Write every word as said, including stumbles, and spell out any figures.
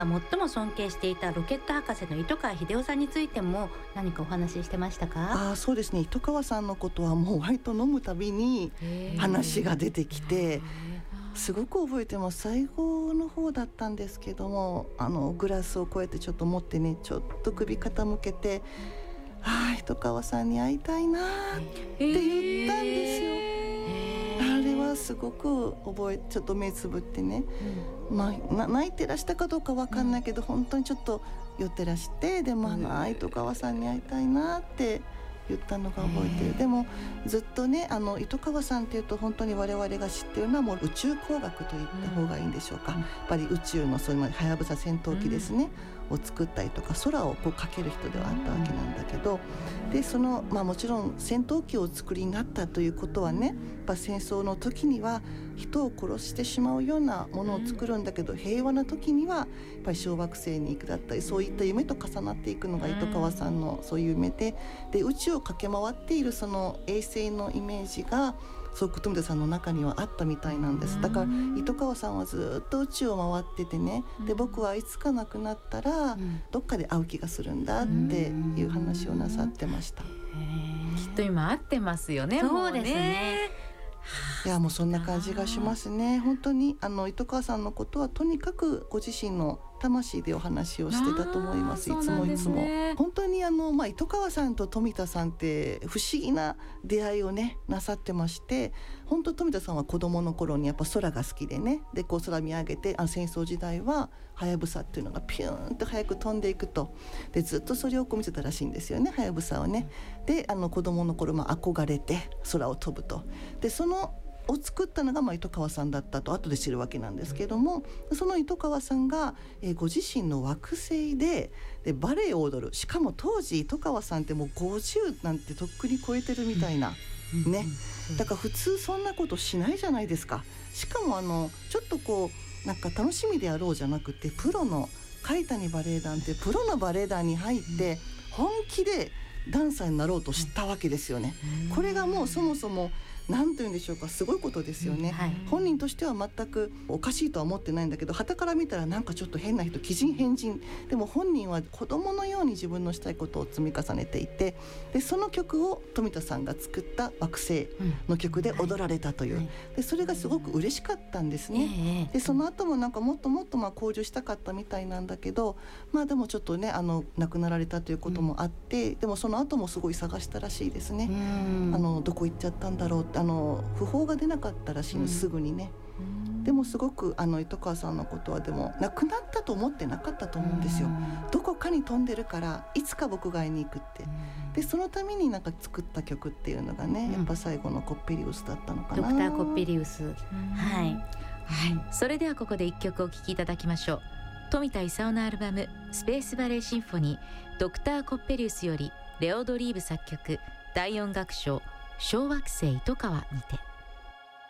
最も尊敬していたロケット博士の糸川英夫さんについても何かお話ししてましたか？ あそうですね、糸川さんのことはもう割と飲むたびに話が出てきて、すごく覚えてます。最後の方だったんですけども、あのグラスをこうやってちょっと持ってね、ちょっと首傾けて、ああ糸川さんに会いたいなって言ったんですよ。あれはすごく覚え、ちょっと目つぶってね、うんまあ、泣いてらしたかどうか分かんないけど、うん、本当にちょっと酔ってらして、でもあの糸川さんに会いたいなって言ったのが覚えてる。でもずっとね、あの糸川さんっていうと本当に我々が知ってるのはもう宇宙工学と言った方がいいんでしょうか、うん、やっぱり宇宙のそういうはやぶさ戦闘機ですね、うん、を作ったりとか空をこうかける人ではあったわけなんだけど、でその、まあ、もちろん戦闘機をお作りになったということはね、やっぱ戦争の時には人を殺してしまうようなものを作るんだけど、平和な時にはやっぱり小惑星に行くだったり、そういった夢と重なっていくのが糸川さんのそういう夢で、で宇宙を駆け回っているその衛星のイメージがすごく富田さんの中にはあったみたいなんです。だから糸川さんはずっと宇宙を回っててね、で僕はいつか亡くなったらどっかで会う気がするんだっていう話をなさってました。 きっと今会ってますよね。 そうですね。 いやもうそんな感じがしますね。本当にあの糸川さんのことはとにかくご自身の魂でお話をしてたと思います。いつもいつも本当にあの、まあ、糸川さんと富田さんって不思議な出会いをねなさってまして、本当富田さんは子供の頃にやっぱ空が好きでね、でこう空見上げて、あの戦争時代ははやぶさっていうのがピューンと早く飛んでいくと、でずっとそれをこう見てたらしいんですよね、はやぶさをね。であの子供の頃、まあ、憧れて空を飛ぶと、でそのを作ったのがまあ糸川さんだったと後で知るわけなんですけども、その糸川さんが、えー、ご自身の惑星で、でバレエを踊る、しかも当時糸川さんってもうごじゅうなんてとっくに超えてるみたいな、うん、ね、だから普通そんなことしないじゃないですか。しかもあのちょっとこうなんか楽しみでやろうじゃなくて、プロの海谷バレエ団ってプロのバレエ団に入って本気でダンサーになろうとしたわけですよね。これがもうそもそもなんていうんでしょうか、すごいことですよね、うんはい、本人としては全くおかしいとは思ってないんだけど、傍から見たらなんかちょっと変な人、奇人変人でも本人は子供のように自分のしたいことを積み重ねていて、でその曲を富田さんが作った惑星の曲で踊られたという、うんはい、でそれがすごく嬉しかったんですね、でその後もなんかもっともっとまあ交流したかったみたいなんだけど、まあでもちょっとねあの亡くなられたということもあって、うん、でもその後もすごい探したらしいですね、うん、あのどこ行っちゃったんだろうって、あの訃報が出なかったらしいの、うん、すぐにね。でもすごくあの糸川さんのことはでも亡くなったと思ってなかったと思うんですよ。どこかに飛んでるからいつか僕が会いに行くって、でそのためになんか作った曲っていうのがね、うん、やっぱ最後のコッペリウスだったのかな。 ドクターコッペリウス、はい、 はい、それではここで一曲お聴きいただきましょう。富田勲のアルバムスペースバレーシンフォニードクターコッペリウスよりレオドリーブ作曲第四楽章小惑星糸川にて。